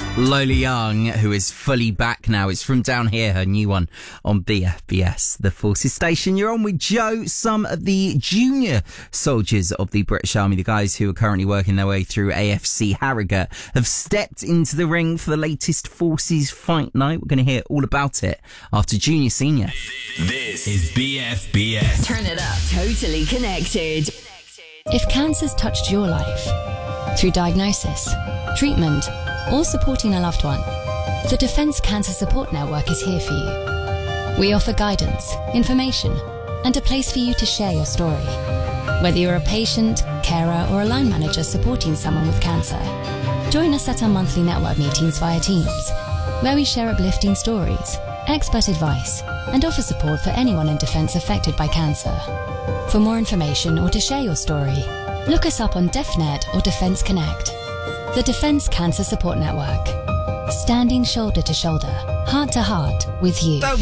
Lola Young, who is fully back now. It's From Down Here, her new one on BFBS, the Forces Station. You're on with Joe. Some of the junior soldiers of the British Army, the guys who are currently working their way through AFC Harrogate, have stepped into the ring for the latest Forces Fight Night. We're going to hear all about it after Junior Senior. This is BFBS. Turn it up. Totally connected. If cancer's touched your life, through diagnosis, treatment, or supporting a loved one, the Defence Cancer Support Network is here for you. We offer guidance, information, and a place for you to share your story. Whether you're a patient, carer, or a line manager supporting someone with cancer, join us at our monthly network meetings via Teams, where we share uplifting stories, expert advice, and offer support for anyone in Defence affected by cancer. For more information or to share your story, look us up on DefNet or Defence Connect. The Defence Cancer Support Network. Standing shoulder to shoulder, heart to heart with you.